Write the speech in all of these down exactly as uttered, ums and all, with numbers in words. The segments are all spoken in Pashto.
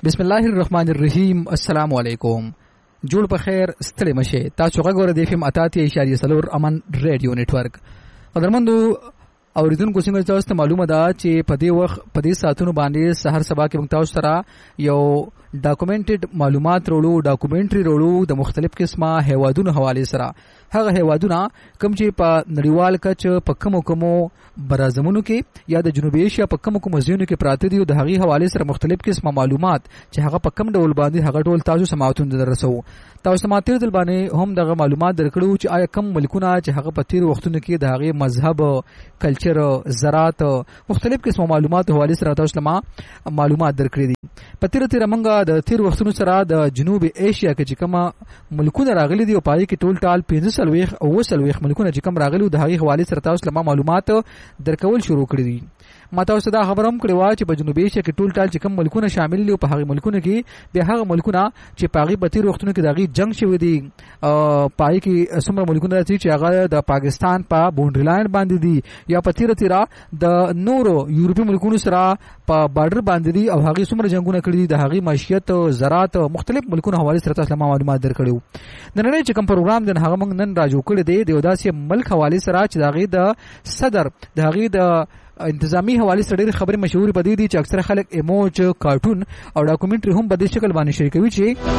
بسم الله الرحمن الرحیم. السلام علیکم. جوړ په خیر ستړي مشه. تاسو غوړه د فیم اتاتې اشاریه سلور امن ریډیو نتورک. قدرمنو اوریدونکو څنګه تاسو ته معلومه ده چې په دې وخت په دې ساعتونو باندې سحر سبا کې موږ تاسو سره یو ډاکومنټډ معلومات وروړو، ډاکومنټري وروړو د مختلف قسمه هیوادونو حواله سره. هغه هیوادونه کوم چې په نړیوال کچ په کومو کومو برازمونو کې یا د جنوبي ایشیا په کومو کومو ځایونو کې پراته دي او د هغې حواله سره مختلف قسمه معلومات چې هغه په کوم ډول باندې هغه ټول تاسو سماعتون درسو. تاسو سماعتیر دل باندې هم دغه معلومات درکړو چې آیا کوم ملکونه چې هغه په تیر وختونو کې د هغې مذهب، کلچر، زراعت، مختلف قسمه معلومات حواله سره تاسو لما معلومات درکړي دي. په تیر تیر منګه د تیر وختونو سره د جنوبي ایشیا کې چې کومه ملکونه راغلي دي او پای کې ټول ټال پنځه سلويخ او سلويخ ملکونه چې کوم راغلي د هغې حواله سره تاسو لما معلومات درکول شروع کړی دي. ما تاسو دا خبرم کړی و چې په جنوبي ایشیا کې ټول ټال چې کوم ملکونه شامل دي او په هغې ملکونه کې به هغه ملکونه چې په هغې په تیر وختونو کې د هغې جنګ شوی دي، پای کې څومره ملکونه راځي چې هغه د پاکستان په باونډري لاین باندې دي یا په تیره تیره د نورو یورپي ملکونو سره په بارډر باندې دي او هغې څومره جنګونه کړي دي، د هغې معیشت، زراعت، مختلف ملکونو حواله سره تاسو له معلومات درکړو. نننی چې کوم پروګرام دی هغه موږ نن راجو کړی دی د یو داسې ملک حواله سره چې د هغې د صدر د هغې د انتظامی حواله سره ډېرې خبرې مشهورې پدې دي چې اکثره خلک ایموج، کارټون او ډاکومنټري هم په دې شکل باندې شریکوي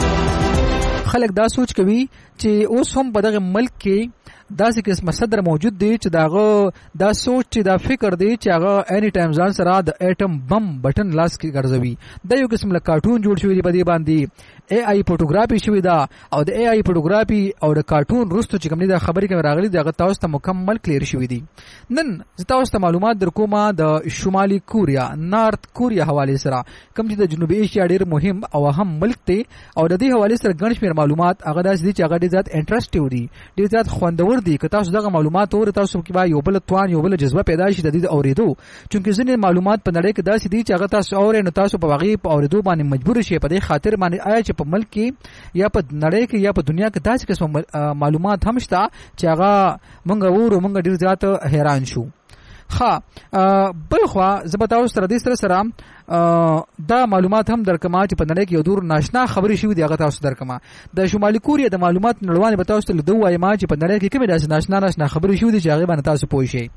چې خلک دا سوچ کوي چې اوس هم په دغه ملک کې داسې قسمه صدر موجود دی چې داغه دا سوچ چې دا فکر دی چې هغه اني ټایم ځان سره د اټم بم بټن لاس کې ګرځوي. دا یو قسم له کارټون جوړ شوی دی په دې باندې اے آی فوټوګرافي شوی دا او د اے آی فوټوګرافي او د کارټون وروسته چې کوم دی د خبرې کوم راغلي دغه تاسو ته مکمل کلیر شوی دی. نن زه تاسو ته معلومات درکوم د شمالي کوریا، نارت کوریا حواله سره کوم چې د جنوبي ایشیا ډېر مهم او اهم ملک دی او د دې حواله سره ګڼ شمېر معلومات هغه داسې دي چې هغه ډېر زیات انټرسټیو دي، ډېر زیات خوندور دي. که تاسو دغه معلومات اور تاسو کې با یو بل توان یو بل جذبه پیدا شي د دې اوریدو، چونکه ځینې معلومات په نړۍ کې داسې دي چې هغه تاسو اورئ نو تاسو په هغې په اوریدو باندې مجبور شئ. په دې خاطر باندې آیا چې په ملک کې یا په نړۍ کې یا په دنیا کې داسې قسم معلومات هم شته چې هغه موږ اورو موږ ډېر زیات حیران شو. ښه بلخوا زه به تاسو سره دې سره سره دا معلومات هم درکما چې په نړۍ کې یو دور ناشنا خبرې شوي دي هغه تاسو درکما. د شمالي کوریا د معلومات نړیوالې به تاسو ته له ده ووایم چې په نړۍ کې کومې داسې ناشنا ناشنا خبرې شوي دي چې هغې باندې تاسو پوه شئ.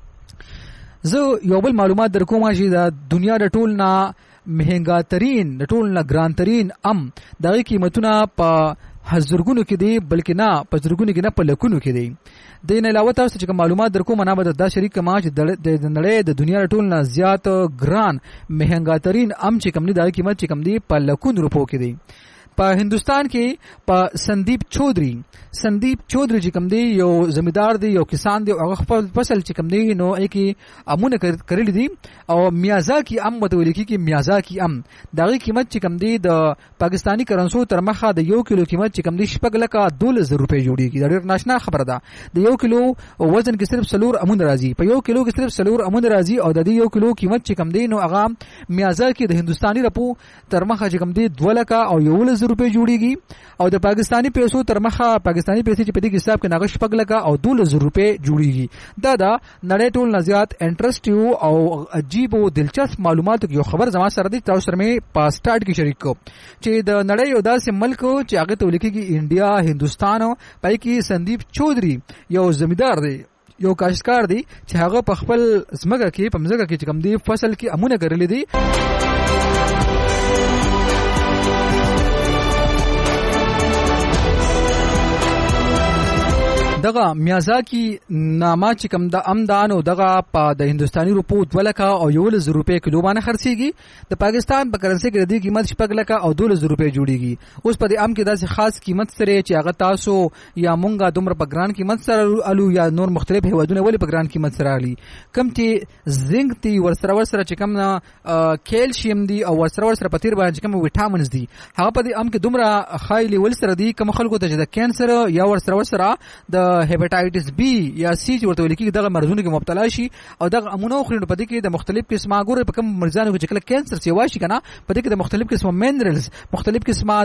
زه یو بل معلومات درکوم چې د دنیا د ټول نه مهنګا ترین د ټول نه ګران ترین ام دغه قیمتونه په هزرګونو کې دي، بلکې نه په زرګونو کې نه په لکونو کې دي. د نه علاوه تاسو چې معلومات درکوم نه به دا شریک ما چې د نړۍ د دنیا ټول نه زیات ګران مهنګا ترین ام چې کوم دی دا قیمت چې کوم دی په لکونو روپو کې دی. په هندوستان کې په سندیپ چودري سندیپ چودري چې کوم دی یو زمیندار دی، یو کسان دی، هغه خپل فصل چې کوم دی نو کې امونه کړل دي او میازاکی ام متولی کې میازاکی ام دغه قیمت چې کوم دی د پاکستانی کرنسو تر مخه د یو کیلو قیمت چې کوم دی شپږ لکه دولس زره روپۍ جوړیږي. دا ډېر ناشنا خبره ده. د یو کیلو وزن کې صرف سلور امون راځي، په یو کیلو کې صرف سلور امون راځي او د دې یو کیلو قیمت چې کوم دی نو هغه میازاکی د هندوستانی رپو تر مخه چې کوم دی دوه لکه او یولس زره روپۍ جوړیږي او د پاکستانی پیسو تر مخه پاکستانی پیسې چې په دې حساب کې ناغه شپږ لکه او دولس زره روپۍ جوړیږي. دا دا نړۍ ټول نه زیات انټرسټیو او عجیب او دلچسپ معلوماتو یو خبر زما سره دی تاسو سره مې په سٹارټ کې شریک کو چې د نړۍ یو داسې ملک چې هغه ته ولیکي انډیا، هندوستان، پای کې سندیپ چودري یو زمیندار دی، یو کاشتکار دی چې هغه په خپل ځمکه کې په ځمکه کې چې کوم دی فصل کې امونه کرلې دي. دغه میازاکی نامه چې کوم د امدانو دغه په د هندوستاني روپو دوه لکه او یولس زره روپۍ کیلو باندې خرڅېږي. د پاکستان په کرنسي کې د دې قیمت شپږ لکه او دولس زره روپۍ جوړیږي. اوس په دې ام کې داسې خاص قیمت سره چې هغه تاسو یا مونږه دومره په ګران قیمت سره الو یا نور مختلف هیوادونه ولې په ګران قیمت سره الي کم چې زنک دی ورسره ورسره چې کوم نه کیلشیم دی او ورسره ورسره په تیر باندې کوم وټامینز دی هغه په دې ام کې دومره خای لیول سره دی کوم خلکو ته چې د کینسر یا ورسره ورسره د د هپاتایټس بی یا سی چې ورته ویل کېږي دغه مرضونو کې مبتلا شي او دغه امونه خوري نو په دې کې د مختلف قسمه ګوره په کوم مرزانو کې چې کله کینسر سیوا شي کنه په دې کې د مختلف قسمه مینرلز مختلف قسمه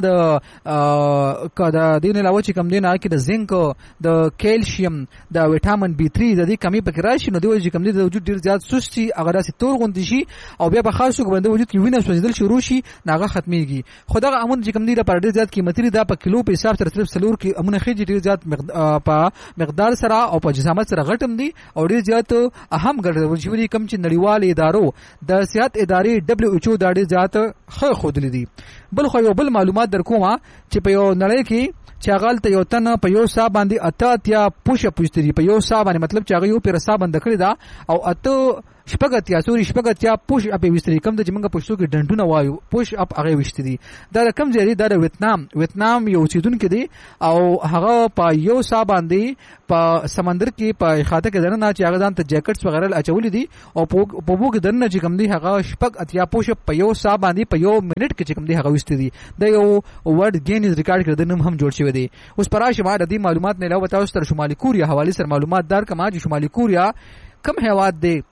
د کدا دین علاوه چې کوم دینه کې د زنک د کیلشیم د وټامین بی تھری د دې کمی پکې راشي نو دوی چې کوم دي د وجود ډیر زیات سستی هغه داسې تور غوندي شي او بیا په خاصو باندې وجود کې وینه سوځیدل شروع شي ناغه ختميږي خو دغه امون چې کوم دي د پر ډیر زیات قیمتي دا په کیلو په حساب سره صرف سلور کې امونه خېږي ډیر زیات په مقدار سره او په جسامت سره غټم دي او ډیر زیات اهم ګرځول شي کوم چې نړیوال ادارو د صحت ادارې دبليو ایچ او دا ډیر زیات خو خودلی دي بل خو یو بل معلومات درکوما چې په یو نړۍ کې چې هغه ته یو تن په یو سا باندې اته اتیا پوشه پوښتري په یو سا باندې مطلب چې هغه یو پر سا باندې کړی دا او اته شپږ اتیا سوري شپږ اتیا پوش اپ وستري کوم د جمنګ پښتو کې ډنډونه وایو پوش اپ هغه وشتري دا کم ځای دا د ویتنام ویتنام یو سیدون کې دی او هغه په یو سا باندې په سمندر کې په خاطه کې درنه چې هغه ځان ته جاکټس وغیرہ اچولې دي او په بو کې درنه چې کوم دی هغه شپږ اتیا پوش په یو سا باندې په یو منټ کې چې کوم دی هغه وستري دا یو ورډ گینز ریکارډ کړ د نوم هم جوړ شوی دی اوس پراشه ما د دې معلومات نه علاوه تاسو تر شمالي کوریا حواله سره معلومات دار کما چې شمالي کوریا کم هیواد دی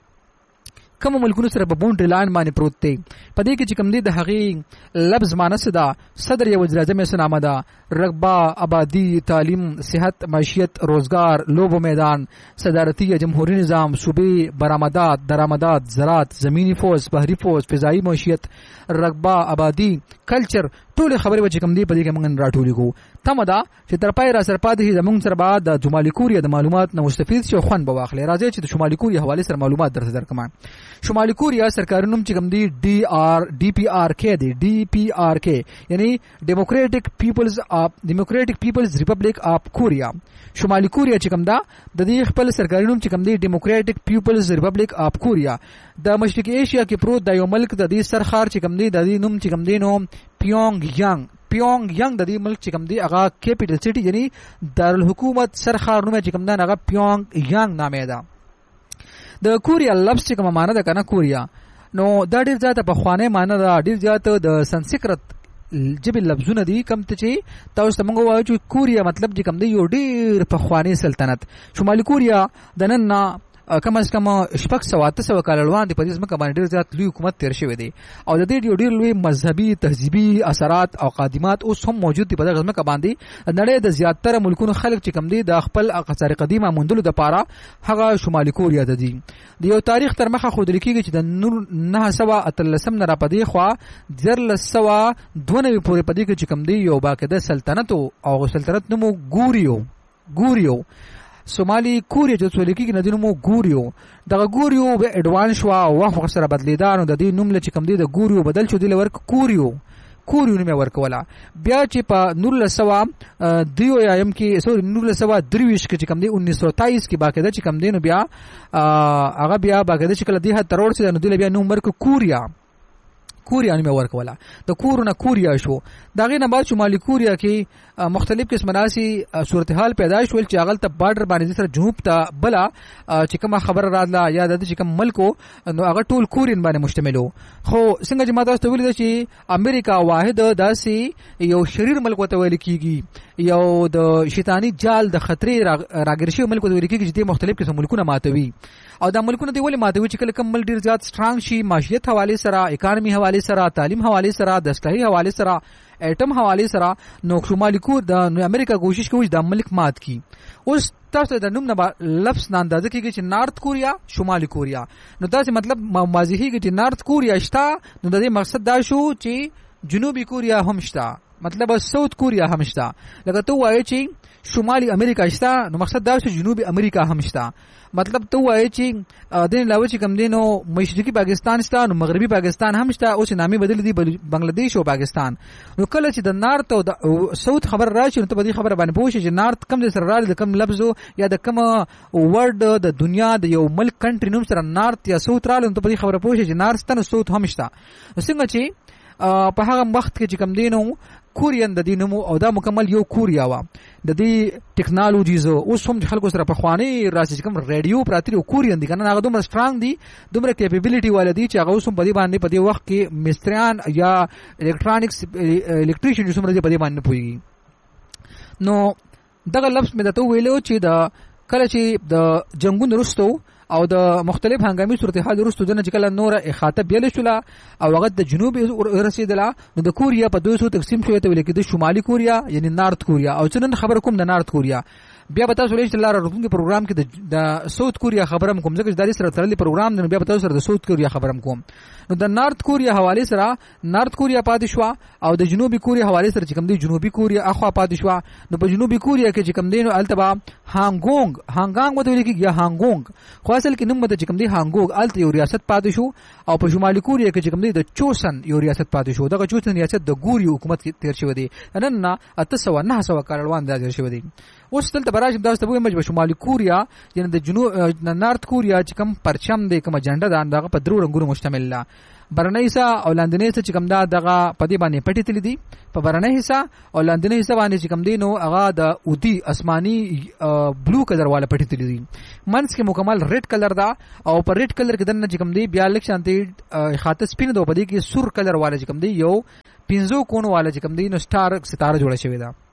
کوم ملکونو سره په بونډ لاین باندې پروت دی په دې کې چې کوم دی د هغې لفظ مانس دا صدر یا وزیر اعظم سنامه دا رقبه آبادی تعلیم صحت معیشت روزگار لوب میدان صدارتی یا جمهوری نظام صوبې برآمدات درآمدات زراعت زمینی فوز بحری فوز فضایی معیشت رقبه آبادی کلچر ټول خبرې چې کوم دی په دې کې موږ راټولې کو تمه دا چې تر پای را سره پاتې زموږ سره بعد د شمالي کوریا د معلومات نو مستفید شو خوان به واخلې راځي چې د شمالي کوریا حواله سره معلومات درته درکم شمالي کوریا سرکاري نوم چې کوم دی ډي آر ډي پی آر کې دی ډي پی آر کې یعنی ډیموکریټک پیپلز اف ډیموکریټک پیپلز ریپبلیک اف کوریا شمالي کوریا چې کوم دا د دې خپل سرکاري نوم چې کوم دی ډیموکریټک پیپلز ریپبلیک اف کوریا د مشرقي ایشیا کې پروت د یو ملک د دې سرخار چې کوم دی د دې نوم چې کوم دی نو پیونګ یانګ پیونګ یانګ د دې ملک چې کوم دی هغه کیپټل سټي یعنی دارالحکومت سرخار نوم چې کوم دا هغه پیونګ یانګ نامه ده د کوریا لفظ چې کوم معنی ده کنه کوریا نو دا ډیر زیاته په خوانه معنی ده ډیر زیاته د سنسکرت جبل لفظونه دي کم ته چې تاسو څنګه وایو چې کوریا مطلب چې کوم دی یو ډیر په خوانه سلطنت شمالي کوریا د نن نه کم از کم شپږ سوه اته سوه کاله وړاندې په دې ځمکه باندې ډېر زیات لوی حکومت تیر شوی دی او د دې ډېر لوی مذهبي تهذیبي اثرات او قادمات اوس هم موجود دي په دغه ځمکه باندې نړۍ د زیاتره ملکونو خلک چې کم دي د خپل اثار قدیمه موندلو دپاره هغه شمالي کوریا ته دي د یو تاریخ تر مخه ښودل کېږي چې د نهه سوه اتلسم نه راپدې خوا دیارلس سوه دوه نوي پورې په دې کې چې کم دی یو باقاعده سلطنت او سلطنت نوم ګوریو ګوریو سومالي کوریا چې څول کېږي نه د نوم ګوریو دغه ګوریو به اډوانس شو او وخت سره بدلیدا نو د دې نوم چې کم دی د ګوریو بدل شو د ورک کوریو کوریو نوم ورکولا بیا چې په نولس سوه دیو یم کې سوري نولس سوه درویشت کې چې کم دی انیس سو تایس کې باقاعده چې کم دی نو بیا هغه بیا باقاعده چې کله دی هه تروړ شي نو د بیا نوم ورک کوریا کوریا نوم ورکولا د کورونه کوریا شو دا غي نه بعد شمالي کوریا کې مختلف قسم ناسي صورتحال پیدا شول چې هغه ته بارډر باندې سره جنوب ته بلا چې کومه خبر راتله یا د چې کوم ملکو نو هغه ټول کورین باندې مشتملو خو څنګه چې ما تاسو ته ویل چې امریکا واحد داسي یو شریر ملک وته ویل کیږي یو د شیطانی جال د خطرې راګرشي ملک وته ویل کیږي چې مختلف قسم ملکونه ماتوي او دا ملکونه دی ولې ماتوي چې کله کوم ملک ډیر زیات سترانګ شي معیشت حواله سره اکانومي حواله سره تعلیم حواله سره د اسلحې حواله سره ایټم حواله سره نو شمالي کور د امریکا کوشش کوي د ملک مات کی اوس تاسو د نوم نه لفظ نه اندازه کیږي چې نارت کوریا شمالي کوریا نو دا څه مطلب واضحي کې چې نارت کوریا شته نو د دې مقصد دا شو چې جنوبي کوریا هم شته مطلب ساوث کوریا هم شته لکه ته وایې چې شمالي امریکا شته نو مقصد دا شو جنوبي امریکا هم شته مطلب ته وایي چې د علاوه چې کوم دینو مشرقي پاکستان شته نو مغربي پاکستان هم شته اوس نامي بدل دي بنگلاديش او پاکستان نو کله چې د نارت او د ساوث خبر راشي نو ته به دې خبره باندې پوه شې چې نارت کم د سره راځي د کم لفظ یا د کم ورډ د دنیا د یو ملک کنټری نوم سره نارت یا ساوث راځي نو ته به دې خبره پوه شې چې نارت ته ساوث هم شته څنګه چې په هغه وخت کې چې کوم دینو کورین د دینمو او دا مکمل یو کوریا وا د دې ټیکنالوژیز اوس هم خلکو سره په خواني راسي کوم ریډیو پراتری او کورین دي کنه هغه دومره سترانګ دي دومره کیپیبিলিټي والدي چې هغه اوس هم په دې باندې په دې وخت کې مستریان یا الکترونکس الکتریشن چې څومره دي په دې باندې پويږي نو دغه لفظ مې درته ویلو چې د کله چې د جنگونو وروسته او د مختلف هنګامي صورتحال وروسته دنه چې کله نور احاطه بیل شوله او هغه د جنوب رسیدله نو د کوریا په دوه سو تقسیم شوی ته ویل کېده شمالي کوریا یعنی نارت کوریا او څنګه خبر کوم د نارت کوریا. بیا به تاسو لږ لاره راتلونکي پروګرام کې د ساوث کوریا خبرم کوم ځکه چې د سره تړلې پروګرام دی. بیا به تاسو سره د ساوث کوریا خبرم کوم. نو د نارت کوریا حواله سره نارت کوریا پاتې شو او د جنوبي کوریا حواله سره چې کوم دی جنوبي کوریا اخوا پاتې شو. نو په جنوبي کوریا کې چې کوم دی نو التبا هانګونګ هانګانګ وته لیکي یا هانګونګ خو اصل کې نوم د چې کوم دی هانګونګ الته یو ریاست پاتې شو او په شمالي کوریا کې چې کوم دی د چوسن یو ریاست پاتې شو. دغه چوسن ریاست د ګوري حکومت تیر شوی دی نن نه اته سو نه سو کال روان دی شوی دی. اوس دلته براشم دا ستاسو په مجبور شمالي کوریا یعنی د جنوب نارت کوریا چې کوم پرچم دی کوم جنډه ده دغه په درو رنگونو مشتمل ده. برنۍ حصہ او لاندنۍ حصہ چې کوم دا دغه پدی باندې پټی تل دي. په برنۍ حصہ او لاندنۍ حصہ باندې چې کوم دی نو هغه د اودي اسماني بلو کلر والا پټی تل دي. منس کې مکمل ریډ کلر دا او په ریډ کلر کې دنه چې کوم دی بیا لک شانتي خاطر سپین دو پدی کې سور کلر والا چې کوم دی یو پینزو کون والا چې کوم دی نو سٹار ستاره جوړه شوی دا.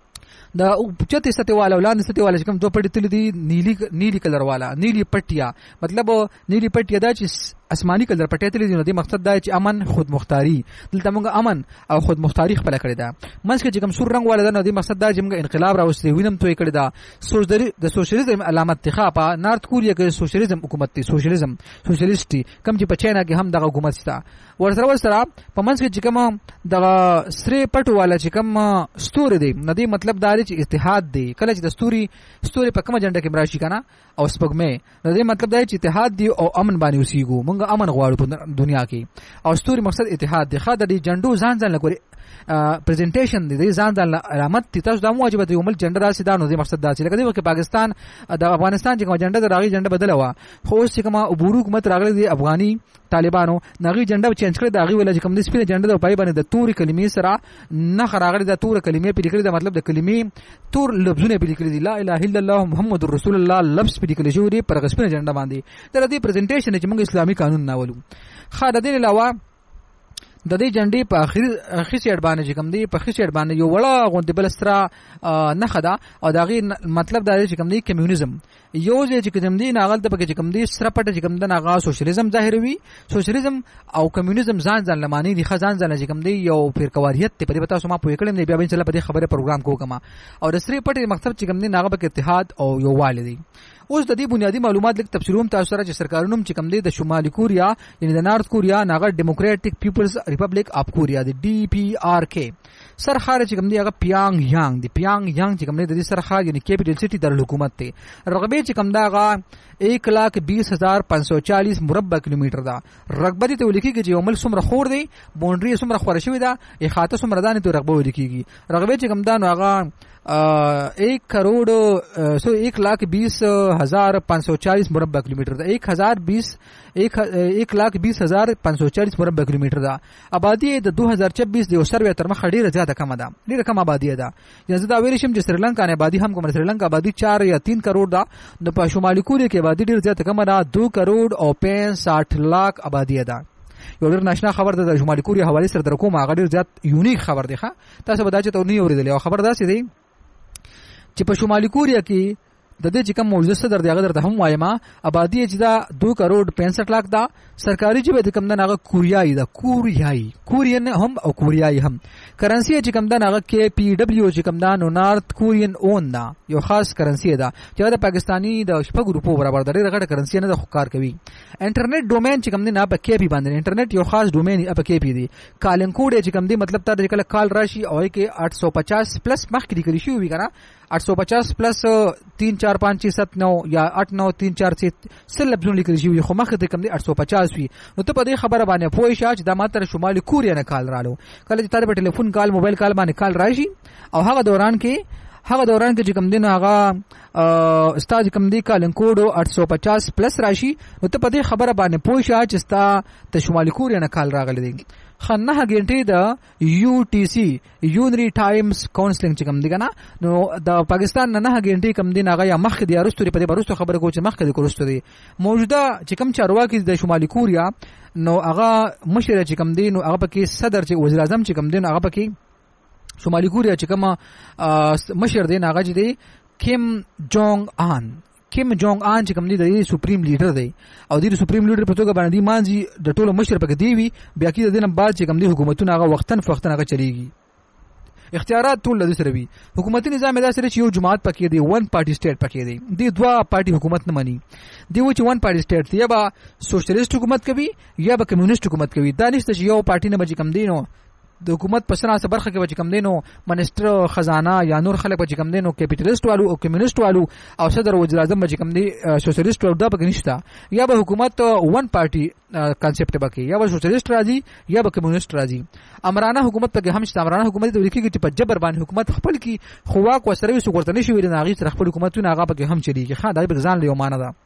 د چته سته والا ولان سته والا چې کوم دوه پټی تل دي نیلی نیلی کلر والا نیلی پټیا مطلب نیلی پټیا دا چې اسماني کلر پټی تل دي. نو د مقصد دا چې امن خود مختاری دلته موږ امن او خود مختاری خپل کړی دا. منځ کې چې کوم سور رنگ والا دا نو د مقصد دا چې موږ انقلاب راوستي وینم توې کړی دا. سوشدري د سوشلیزم علامت تخا په نارت کوریا کې سوشلیزم حکومت دی سوشلیزم سوشلیسټي کم چې په چاینا کې هم دغه حکومت شته. ورسره ورسره په منځ کې چې کوم دغه سری پټ والا چې کوم ستوري دی نو د مطلب دا چې اتحاد دی. کله چې د ستوري ستوري په کومه جنډه کې براشي کنه او سپګمې نو د مطلب دا چې اتحاد دی او امن باندې اوسېګو. موږ امن غواړو په دنیا کې او ستوري مقصد اتحاد دی. خاطر دی جنډو ځان ځان لګوري پریزنټیشن دی ځان ځان علامت تی تاسو د موجبه دی عمل جنډه راسي دا نو د مقصد دا چې لکه د پاکستان د افغانستان چې کوم جنډه د راغي جنډه بدله وا خو اوس چې کوم عبورو حکومت راغلی دی افغاني طالبانو نغي جنډه چینج کړی دا غي ولا چې کوم د سپینه جنډه د پای باندې د توري کلمې سره نه خراغلی د تور کلمې په لیکل دا مطلب د کلمې تور لفظونه په لیکل دي لا اله الا الله محمد رسول الله لفظ په لیکل شوی پر غسپینه جنډه باندې د دې پریزنټیشن چې موږ اسلامي قانون ناولو. خاطر دې علاوه د دې جنډې په اخر اخر سیټ باندې چې کوم دی په اخر سیټ باندې یو وړه غونډه بل سره نه خدا او دا غي مطلب دا چې کوم دی کمیونیزم یو چې کوم دی ناغل د پکې کوم دی سره پټ چې کوم دی ناغا سوشلیزم ظاهروي سوشلیزم او کمیونیزم ځان ځان لمانی دي خزان ځان چې کوم دی یو فرقواریت ته په تاسو ما پوي کړم دی بیا ان شاء الله په دې خبره پروګرام کوم او د سری پټ مقصد چې کوم دی ناغه په اتحاد او یو والدي. اوس د دې بنیادی معلومات لیک تفصیلوم تاسو سره چې سرکارونو چې کوم دی د شمالي کوریا یعنی د نارت کوریا ناغه ډیموکراټک پیپلز ریپبلیک اف کوریا د ډي پی آر کې سرخار چې کوم دی هغه پیانګ یانګ دی. پیانګ یانګ چې کوم دی د دې سرخار یعنی کیپټل سټي د حکومت ته رقبه چې کوم دا هغه ایک لاکھ بیس ہزار پانچ سو چالیس مربع کلومیټر دا. رقبه دې ته ولیکيږي چې عمل څومره خور دی باونډري څومره خور شوی دا احاطه څومره دانه ته رقبه ولیکيږي. رقبه چې کوم دا نو هغه ایک کروڑ سو ایک لاکھ بیس ہزار پانچ سو چالیس مربع کلومیٹر دا. ایک ہزار بیس ایک ایک لاکھ بیس ہزار پانچ سو چالیس مربع کلومیٹر دا. آبادی د دو هزار چوبیس د سروې تر مخه ډیره زیاته کم ده ډیره کم آبادی ده. یزه دا ویل شم چې سریلانکا نه آبادی هم کوم سریلانکا آبادی چار یا تین کروڑ ده د په شمالي کوریا کې آبادی ډیره زیاته کم ده دو کروڑ او پینسٹھ لاکھ آبادی ده. یو ډېر ناشنا خبر ده د شمالي کوریا حواله سره در کوم هغه ډېر زیات یونیک خبر دی. ښه تاسو به دا چې ته نه اوریدل او خبر داسې دی چې په شمالي کوریا کې د دې چې کوم موجوده صدر دی هغه درته هم وایم آبادی چې دا دو کروڑ پینسٹھ لاکھ دا. سرکاري جبه د کوم دغه کوریایي دا کوریایي کورین هم او کوریایي هم کرنسی چې کوم دغه کې پی ډبلیو چې کوم دا نو نارت کورین اون دا یو خاص کرنسی ده چې د پاکستانی د شپږ روپو برابر ده. ډېر غټه کرنسی نه د خکار کوي. انټرنیټ ډومین چې کوم دی نه په کې پی باندې انټرنیټ یو خاص ډومین په کې پی دی. کالن کوډ چې کوم دی مطلب تر کله کال راشي او کې آٹھ سو پچاس پلس مخ کې لیکل شي وي کنه آٹھ سو پچاس پلس تین چار پانچ چھ سات نو یا آٹھ نو تین چار چھ سل لفظونه لیکل شي خو مخ ته کوم دی آٹھ سو پچاس وي. نو ته په دې خبره باندې پوه شې چې دا ماته شمالي کوریا نه کال رالو کله چې تاسو په ټلیفون کال موبایل کال باندې کال راشي او هغه دوران کې هغه دوران کې چې کوم دین هغه استاد کوم دی کالن کوډ آٹھ سو پچاس پلس راشي نو ته په دې خبره باندې پوه شې چې ستا ته شمالي کوریا نه کال راغلی دی. خنه غنټې د یو ټي سي یونری ټایمز کونسلینګ چې کوم دی کنه نو د پاکستان نه نه غنټې کوم دی هغه یا مخ دی ارستوري په دې برستو خبره کو چې مخ دی کورستو دی موجوده چې کوم چارواکي د شمالي کوریا نو هغه مشر چې کوم دی نو هغه پکې صدر چې وزیر اعظم چې کوم دی نو هغه پکې شمالي کوریا چې کوم مشر دی ناغه دی کیم جونګ آن کیم جونګ آن چې کوم دی د سپریم لیډر دی او د سپریم لیډر په توګه باندې مانځي د ټولو مشر پکې دی وی بیا کې د دینم بعد چې کوم دی حکومتونه هغه وختن فختن هغه چلیږي اختیارات ټول لدی سره وی حکومتي نظام دا سره چې یو جماعت پکې دی ون پارټي سټیټ پکې دی دی دوا پارټي حکومت نه مانی دی و چې ون پارټي سټیټ دی یا با سوشلیست حکومت کوي یا با کمیونست حکومت کوي دا نشته چې یو پارټي نه بچ کم دی نو د حکومت په سنا برخه کې بچ کم دی نو منسټر خزانه یا نور خلک بچ کم دی نو کیپټالیست والو او کمیونست والو او صدر وزیر اعظم بچ کم دی سوشلیست والو دا پکې نشته یا به حکومت ون پارټي کانسپټ پکې یا به سوشلیست راځي یا به کمیونست راځي امرانه حکومت پکې هم شته امرانه حکومت د ولیکي چې په جبر باندې حکومت خپل کی خواک وسره وسو ورته نشي ویل ناغي سره خپل حکومتونه هغه پکې هم چلیږي خا دای په ځان له معنی ده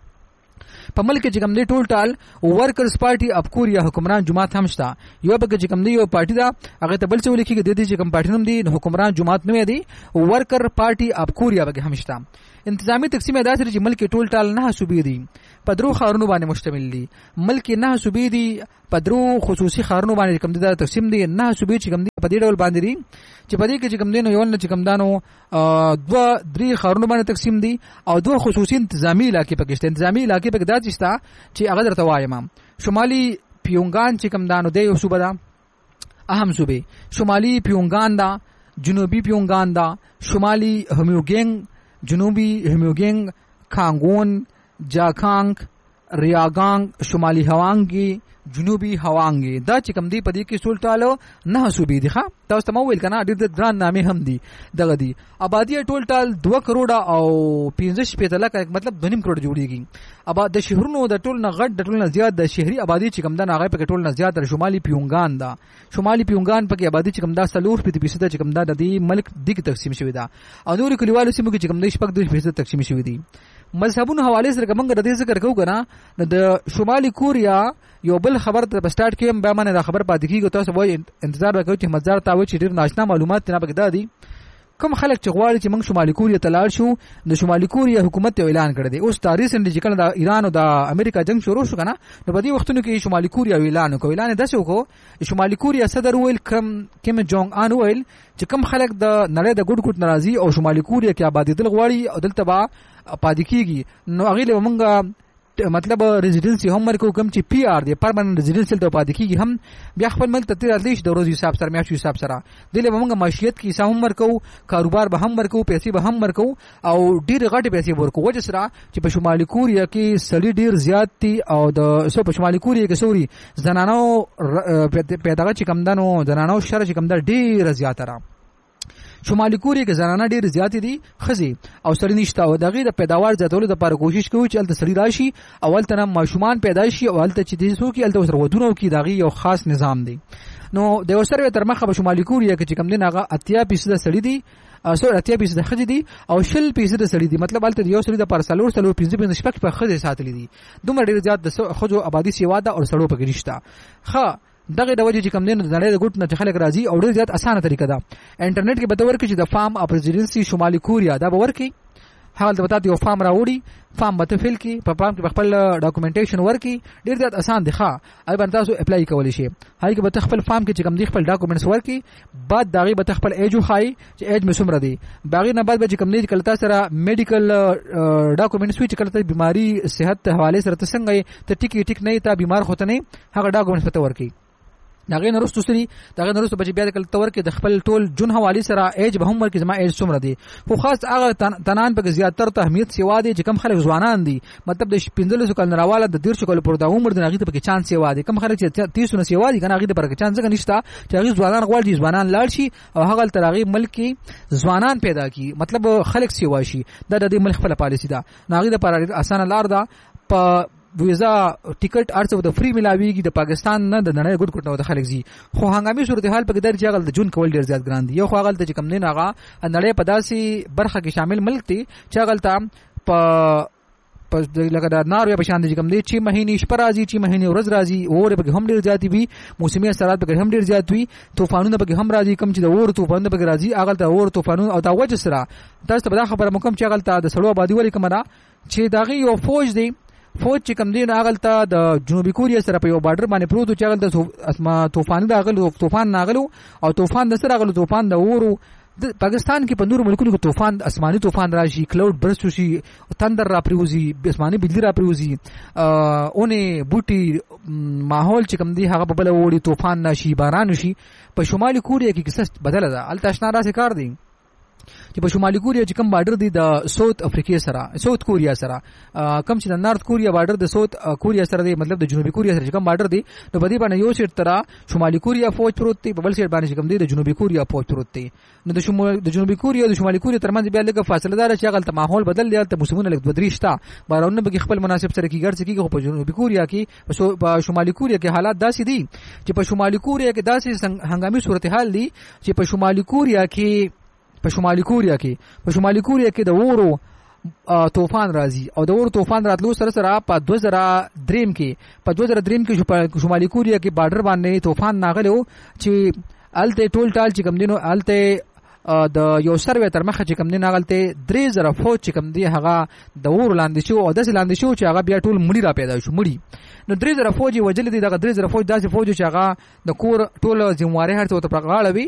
په ملک کې کوم دی ټول ټال ورکرز پارټي اف کوریا حکمران جماعت هم شته یو پکې کوم دی یو پارټي دا هغه ته بل څه ولیکي د دې چې کوم پارټي نوم دی حکمران جماعت نه دی ورکر پارټي اف کوریا پکې هم شته انتظامی تقسیم ادا سره چې ملک ټول ټال نه صوبې دي په درو خارونو باندې مشتمل دي ملک نه صوبې دي په درو خصوصي خارونو باندې کوم دي دا تقسیم دي نه صوبې چې کوم دي په دې ډول باندې دي چې په دې کې چې کوم دي نو یو نه چې کوم دانو دوه درې خارونو باندې تقسیم دي او دوه خصوصي انتظامی علاقې پکې شته انتظامی علاقې پکې دا چې چې هغه درته وایم شمالي پیونګان چې کوم دانو دی یو صوبه ده اهم صوبې شمالي پیونګان دا جنوبي پیونګان دا شمالي همیوګینګ جنوبی همیوګینګ کانګون جاکانګ ریاګانګ شمالي هوانګي جنوبي هوانګي دا چې کوم دی په دې کې سولټالو نه صوبې دي ښا تاسو ته مو ویل کنه ډېر د ګران نامې هم دي دغه دي آبادی ټول ټال دوه کروڑه او پنځه شپږ لک مطلب دوه نیم کروڑ جوړیږي ابا د شهرونو د ټول نه غټ د ټول نه زیات د شهري آبادی چې کوم دا هغه په ټول نه زیات د شمالي پیونګان دا شمالي پیونګان پکې آبادی چې کوم دا سلور په دې پیسه چې کوم دا د دې ملک دغه تقسیم شوی دا او نور کلیوالو سیمو کې چې کوم د شپږ دوه پیسه تقسیم شوی دي مذهبونو حواله سره کومه د دې ذکر کوو کنه د شمالي کوریا یو بل خبر ته پسټارټ کې به باندې خبر پاتې کیږي تاسو وایي انتظار وکړئ چې مزار تا و چې ډیر ناشنا معلومات نه پکې دادي کوم خلک چې غواړي چې موږ شمالي کوریا ته لاړ شو د شمالي کوریا حکومت ته اعلان کړی دی اوس تاریخ سند چې کله د ایران او د امریکا جنگ شروع شو کنه نو په دې وختونو کې شمالي کوریا اعلان وکړ اعلان داسې وکړ شمالي کوریا صدر ویل کم کیم جونګ ان ویل چې کوم خلک د نړۍ د ګډ ګډ ناراضي او شمالي کوریا کې آبادی دل غواړي او دلته با پاتې کیږي نو هغه له موږ مطلب ریزیډنسي هم ورکو کوم چې پی آر دی پرمننت ریزیډنسي ته پاتې کیږي هم بیا خپل ملک ته تراتلی شي د ورځې حساب سره میاشتې حساب سره دله موږ معیشت کې حساب هم ورکو کاروبار به هم ورکو پیسې به هم ورکو او ډیر غټ پیسې ورکو وجه سره چې په شمالي کوریا کې سړي ډیر زیات دي او د سو په شمالي کوریا کې سوري زنانو پیدا چې کم دنو زنانو شر چې کم در ډیر زیات را شمالي کوریا کې زنانه ډیر زیات دي خزي او سړي نشته او دغه د پیداوار زیاتولو لپاره کوشش کوي چې الته سړي راشي اول ته ماشومان پیدا شي او الته چې دې سو کې الته سره ودونو کې دغه یو خاص نظام دی نو د وسره تر مخه په شمالي کوریا کې چې کم دي هغه اتیا فیصد سړي دي او اتیا فیصد خزي دي او شل فیصد سړي دي مطلب الته یو سړي د پر سلور سلور پنځه پنځه شپږ په خزي ساتلي دي دومره ډیر زیات د خزو آبادی سیوا ده او سړو په کې نشته ښه دغه د وجه چې کم دین د نړۍ د ګټ نه خلک راځي او ډیر زیات اسانه طریقه ده انټرنیټ کې به تور کې چې د فارم اپ ریزیډنسي شمالي کوریا دا به ورکی حال د بتا یو فارم راوړي فارم به فل کی په فارم کې خپل ډاکومېنټیشن ورکی ډیر زیات اسان دي ښه ای باندې تاسو اپلای کولی شئ هاي کې به خپل فارم کې چې کم دي خپل ډاکومېنټس ورکی بعد داغي به خپل ایج خای چې ایج مسمره دي باغی نه بعد به چې کم دي کله تاسو سره میډیکل ډاکومېنټس وی چې کله ته بیماری صحت حواله سره څنګه ته ټیک ټیک نه تا بیمار خوته نه هغه ډاکومېنټس پته ورکی داغه نرستو سری داغه نرستو بچ بیا کله تور کې د خپل ټول جون حوالی سره ایج به هم ورکې زما ایج څومره دی خو خاص هغه تنان په زیاتره ته اهمیت سیوا دی چې کم خلک ځوانان دي مطلب د پنځلس کال نراواله د ډیر کال پر دا عمر د نغې ته پکې چانس سیوا دی کم خلک چې تیس نه سیوا دي کنه هغه د پرکه چانس څنګه نشته چې هغه ځوانان غواړي ځوانان لاړ شي او هغه تر هغه ملک کې ځوانان پیدا کی مطلب خلک سیوا شي دا د ملک خپل پالیسی ده نغې د پر اسانه لار ده په ویزا ټیکټ ارڅو د فری ملاویږي د پاکستان نه د نړۍ ګډ ګډ نو د خلک زی خو هنګامي صورتحال په در جګل د جون کول ډیر زیات ګران دي یو خو هغه د کم نه هغه نړۍ په داسي برخه کې شامل ملک دي چې هغه ته په په لکه د ناروې په شان دي کم دي چې مهینې شپه راځي چې مهینې ورځ راځي اور په هم ډیر زیات وي موسمي اثرات په هم ډیر زیات وي طوفانونه په هم راځي کم چې د اور طوفان په راځي هغه د اور طوفانونه او دا وجه سره تاسو په دا خبره مکم چې هغه ته د سړو آبادی ولې کومه چې داغي یو فوج دی فوج چې کم دی نو هغه ته د جنوبي کوریا سره په یو بارډر باندې پروت چې هغه د اسما طوفان راغلو طوفان ناغلو او طوفان د سره راغلو طوفان د اورو د پاکستان کې په نور ملکونو کې طوفان آسماني طوفان راشي کلاود برست شي تندر را پریوزي آسماني بجلی را پریوزي اونې بوټي ماحول چې کم دی هغه په بل وړي طوفان نشي باران شي په شمالي کوریا کې کیسه بدله ده الته آشنا راسي کار دی چې په شمالي کوریا چې کوم بارډر دی د ساوث افریقا سره ساوث کوریا سره کم چې د نارث کوریا بارډر د ساوث کوریا سره دی مطلب د جنوبي کوریا سره چې کوم بارډر دی نو په دې باندې یو سیټ ترا شمالي کوریا فوج پروت دی په بل سیټ باندې چې کوم دی د جنوبي کوریا فوج پروت دی نو د شمال د جنوبي کوریا او د شمالي کوریا ترمنځ بیا لږه فاصله ده چې هغه ماحول بدل دی ته موسمونه لږ بدري شته بارونه به خپل مناسب سره کیږي چې کیږي په جنوبي کوریا کې په شمالي کوریا کې حالات داسې دي چې په شمالي کوریا کې داسې هنګامي صورتحال دي چې په شمالي کوریا کې په شمالي کوریا کې په شمالي کوریا کې د اورو طوفان راځي او د اورو طوفان راتلو سره سره په دوه زره درې کې په دوه زره درې کې په شمالي کوریا کې بارډر باندې طوفان ناغلو چې الته ټول ټال چې کم دینو الته د یو سروې تر مخه چې کم دین هغلته درې زره فوج چې کم دی هغه د اورو لاندې شو او داسې لاندې شو چې هغه بیا ټول مړي را پیدا شو مړي نو درې زره فوج وجل دي دغه درې زره فوج داسې فوج چې هغه د کور ټول ذمہواری هر څه ته پرغاړه وي